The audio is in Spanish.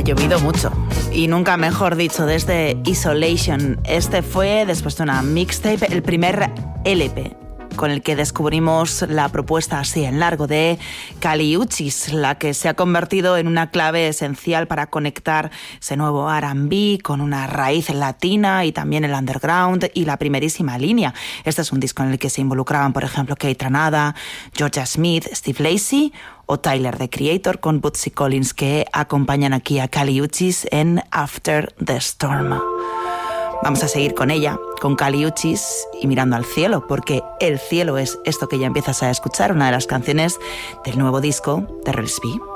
llovido mucho. Y nunca mejor dicho, desde Isolation. Este fue, después de una mixtape, el primer LP con el que descubrimos la propuesta así en largo de Kali Uchis, la que se ha convertido en una clave esencial para conectar ese nuevo R&B con una raíz latina y también el underground y la primerísima línea. Este es un disco en el que se involucraban, por ejemplo, Kate Ranada, Georgia Smith, Steve Lacy o Tyler, the Creator, con Bootsy Collins, que acompañan aquí a Kali Uchis en After the Storm. Vamos a seguir con ella, con Kali Uchis y mirando al cielo, porque el cielo es esto que ya empiezas a escuchar, una de las canciones del nuevo disco de Rels B.